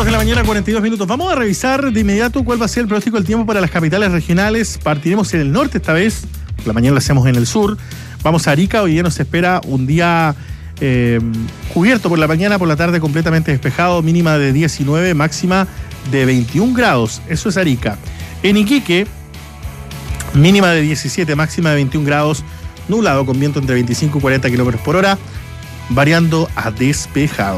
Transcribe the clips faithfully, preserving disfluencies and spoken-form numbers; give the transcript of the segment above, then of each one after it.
dos de la mañana, cuarenta y dos minutos. Vamos a revisar de inmediato cuál va a ser el pronóstico del tiempo para las capitales regionales. Partiremos en el norte esta vez, por la mañana lo hacemos en el sur. Vamos a Arica, hoy día nos espera un día eh, cubierto por la mañana, por la tarde completamente despejado, mínima de diecinueve, máxima de veintiún grados. Eso es Arica. En Iquique, mínima de diecisiete, máxima de veintiún grados, nublado con viento entre veinticinco y cuarenta kilómetros por hora, variando a despejado.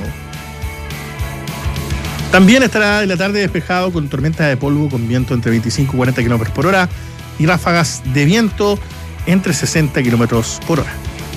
También estará en la tarde despejado con tormentas de polvo con viento entre veinticinco y cuarenta kilómetros por hora y ráfagas de viento entre sesenta kilómetros por hora.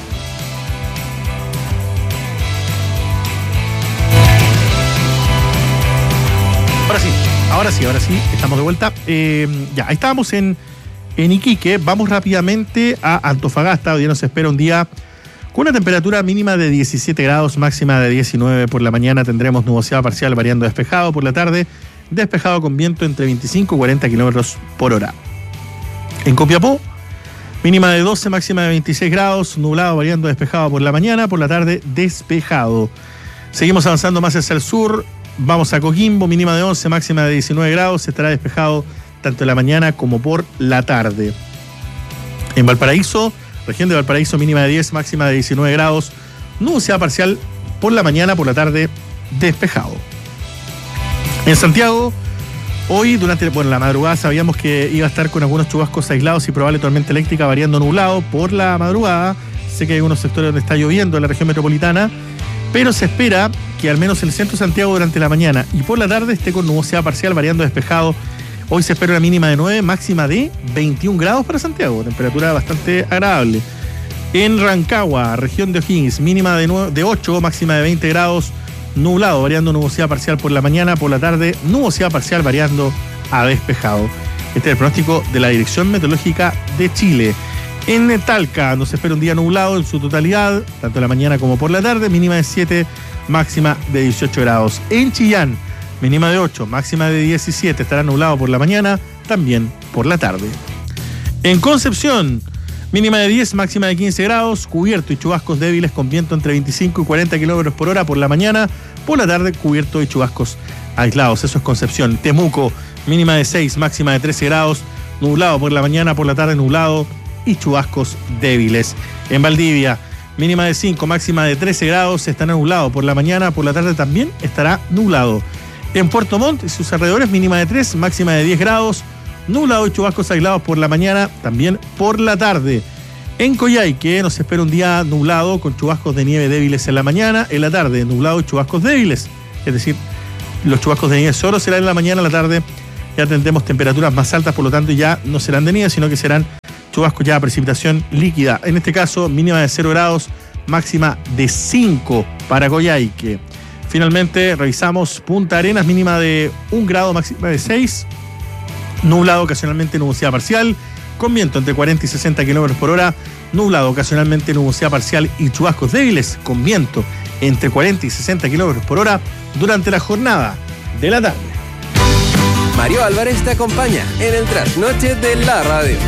Ahora sí, ahora sí, ahora sí, estamos de vuelta. Eh, ya, ahí estábamos en, en Iquique. Vamos rápidamente a Antofagasta. Hoy día nos espera un día con una temperatura mínima de diecisiete grados, máxima de diecinueve. Por la mañana tendremos nubosidad parcial variando despejado. Por la tarde, despejado con viento entre veinticinco y cuarenta kilómetros por hora. En Copiapó, mínima de doce, máxima de veintiséis grados, nublado variando despejado por la mañana. Por la tarde, despejado. Seguimos avanzando más hacia el sur. Vamos a Coquimbo, mínima de once, máxima de diecinueve grados. Estará despejado tanto en la mañana como por la tarde. En Valparaíso, región de Valparaíso, mínima de diez, máxima de diecinueve grados, nubosidad parcial por la mañana, por la tarde, despejado. En Santiago, hoy durante bueno, la madrugada sabíamos que iba a estar con algunos chubascos aislados y probable tormenta eléctrica variando nublado por la madrugada. Sé que hay algunos sectores donde está lloviendo en la región metropolitana, pero se espera que al menos el centro de Santiago durante la mañana y por la tarde esté con nubosidad parcial variando despejado. Hoy se espera una mínima de nueve, máxima de veintiún grados para Santiago, temperatura bastante agradable. En Rancagua, región de O'Higgins, mínima de, nueve, de ocho, máxima de veinte grados, nublado, variando nubosidad parcial por la mañana, por la tarde, nubosidad parcial variando a despejado. Este es el pronóstico de la Dirección Meteorológica de Chile. En Talca nos espera un día nublado en su totalidad, tanto en la mañana como por la tarde, mínima de siete, máxima de dieciocho grados. En Chillán, mínima de ocho, máxima de diecisiete, estará nublado por la mañana, también por la tarde. En Concepción, mínima de diez, máxima de quince grados, cubierto y chubascos débiles con viento entre veinticinco y cuarenta kilómetros por hora por la mañana, por la tarde cubierto y chubascos aislados. Eso es Concepción. Temuco, mínima de seis, máxima de trece grados, nublado por la mañana, por la tarde nublado y chubascos débiles. En Valdivia, mínima de cinco, máxima de trece grados, estará nublado por la mañana, por la tarde también estará nublado. En Puerto Montt y sus alrededores, mínima de tres, máxima de diez grados, nublado y chubascos aislados por la mañana, también por la tarde. En Coyhaique nos espera un día nublado con chubascos de nieve débiles en la mañana, en la tarde nublado y chubascos débiles. Es decir, los chubascos de nieve solo serán en la mañana, en la tarde ya tendremos temperaturas más altas, por lo tanto ya no serán de nieve, sino que serán chubascos ya precipitación líquida. En este caso, mínima de cero grados, máxima de cinco para Coyhaique. Finalmente, revisamos Punta Arenas, mínima de un grado, máxima de seis. Nublado, ocasionalmente nubosidad parcial, con viento entre cuarenta y sesenta kilómetros por hora. Nublado, ocasionalmente nubosidad parcial y chubascos débiles, con viento entre cuarenta y sesenta kilómetros por hora durante la jornada de la tarde. Mario Álvarez te acompaña en el trasnoche de la radio.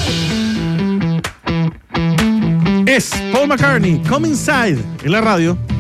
Es Paul McCartney, Come Inside, en la radio.